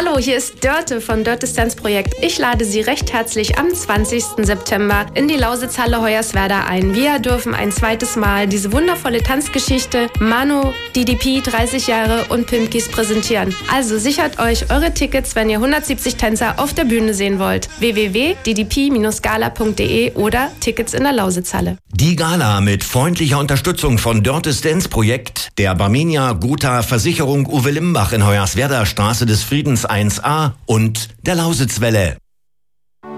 Hallo, hier ist Dörte vom Dörtes Tanzprojekt. Ich lade Sie recht herzlich am 20. September in die Lausitzhalle Hoyerswerda ein. Wir dürfen ein zweites Mal diese wundervolle Tanzgeschichte Manu, DDP, 30 Jahre und Pimpkis präsentieren. Also sichert euch eure Tickets, wenn ihr 170 Tänzer auf der Bühne sehen wollt. www.ddp-gala.de oder Tickets in der Lausitzhalle. Die Gala mit freundlicher Unterstützung von Dörtes Dance-Projekt, der Barmenia Gotha Versicherung Uwe Limbach in Hoyerswerda Straße des Friedens 1a und der Lausitzwelle.